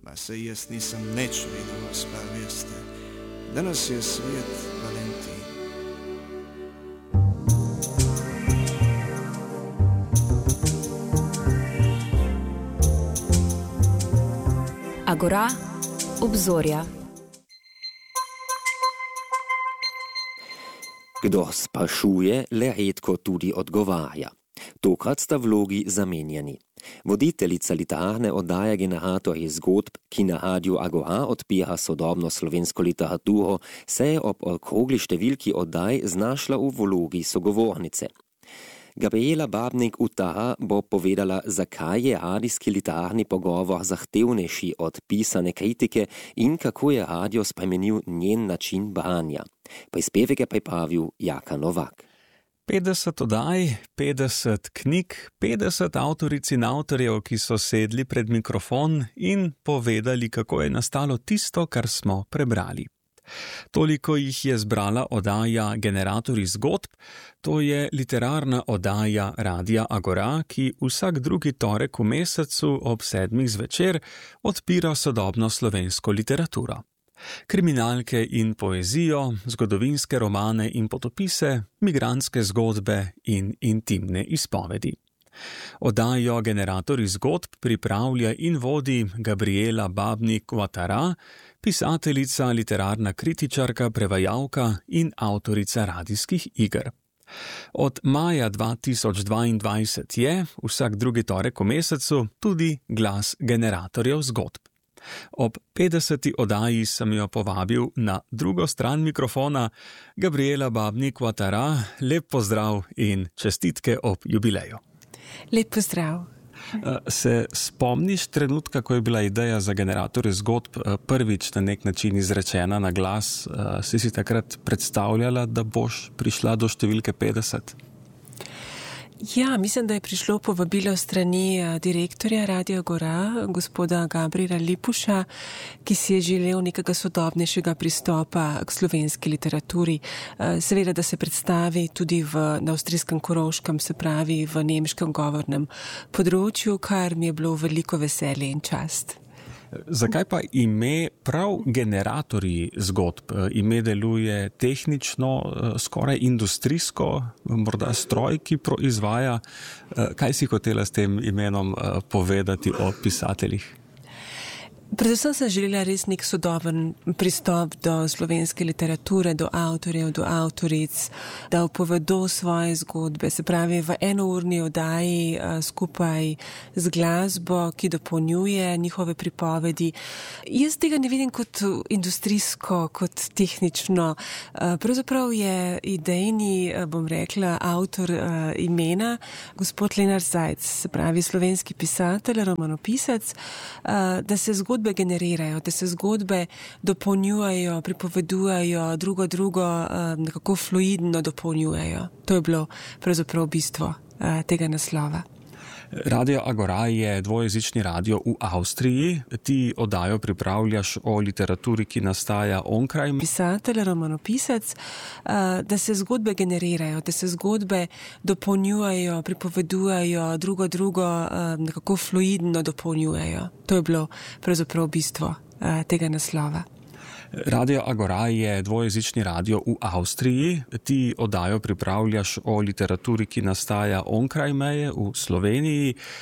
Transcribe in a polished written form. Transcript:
Ma se jaz nisem nič videl, gospa, veste. Danes je svet Valentin. Agora, obzorja. Kdo sprašuje, le redko tudi odgovarja. Tokrat sta vlogi zamenjani. Voditeljica literarne oddaje Generatorji zgodb, ki na Radiu Agora odpira sodobno slovensko literaturo, se je ob okrogli številki oddaj znašla v vlogi sogovornice. Gabriela Babnik-Utara bo povedala, zakaj je radijski literarni pogovor zahtevnejši od pisane kritike in kako je radio spremenil njen način branja. Prispevek je pripravil Jaka Novak. 50 oddaj, 50 knjig, 50 avtoric in avtorjev, ki so sedli pred mikrofon in povedali, kako je nastalo tisto, kar smo prebrali. Toliko jih je zbrala oddaja Generatorji zgodb, to je literarna oddaja Radia Agora, ki vsak drugi torek v mesecu ob 7 zvečer odpira sodobno slovensko literaturo. Kriminalke in poezijo, zgodovinske romane in potopise, migrantske zgodbe in intimne izpovedi. Oddajo Generatorji zgodb pripravlja in vodi Gabriela Babnik-Utara, pisateljica, literarna kritičarka, prevajalka in avtorica radijskih iger. Od maja 2022 je, vsak drugi torek v mesecu, tudi glas Generatorjev zgodb. Ob 50. oddaji sem jo povabil na drugo stran mikrofona. Gabriela Babnik-Utara, lep pozdrav in čestitke ob jubileju. Lep pozdrav. Se spomniš trenutka, ko je bila ideja za Generatorje zgodb prvič na nek način izrečena na glas? Si takrat predstavljala, da boš prišla do številke 50? Ja, mislim, da je prišlo povabilo strani direktorja Radia Agora, gospoda Gabriela Lipuša, ki si je želel nekega sodobnejšega pristopa k slovenski literaturi. Seveda, da se predstavi tudi na avstrijskem Koroškem, se pravi v nemškem govornem področju, kar mi je bilo veliko veselje in čast. Zakaj pa ime prav Generatorji zgodb? Ime deluje tehnično, skoraj industrijsko, morda stroj, ki proizvaja. Kaj si hotela s tem imenom povedati o pisateljih? Predvsem sem želela res nek sodoben pristop do slovenske literature, do avtorjev, do avtoric, da opovedo svoje zgodbe, se pravi v enourni oddaji skupaj z glasbo, ki dopolnjuje njihove pripovedi. Jaz tega ne vidim kot industrijsko, kot tehnično. Pravzaprav je idejni, bom rekla, avtor imena gospod Lenart Zajc, se pravi slovenski pisatelj, romanopisec, da se zgodbe generirajo, da se zgodbe dopolnjujejo, pripovedujejo, drugo nekako fluidno dopolnjujejo. To je bilo pravzaprav bistvo tega naslova. Radio Agora je dvojezični radio v Avstriji. Ti oddajo pripravljaš o literaturi, ki nastaja onkraj. Pisatelj, romanopisec, da se zgodbe generirajo, da se zgodbe dopolnjujejo, pripovedujejo, drugo nekako fluidno dopolnjujejo. To je bilo pravzaprav bistvo tega naslova. Radio Agora je dvojezični radio v Avstriji. Ti oddajo pripravljaš o literaturi, ki nastaja onkraj meje v Sloveniji.